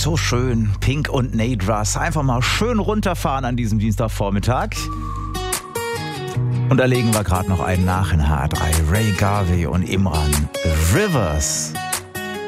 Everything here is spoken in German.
so schön. Pink und Nate Russ. Einfach mal schön runterfahren an diesem Dienstagvormittag. Und da legen wir gerade noch einen nach in H3. Ray Garvey und Imran. Rivers.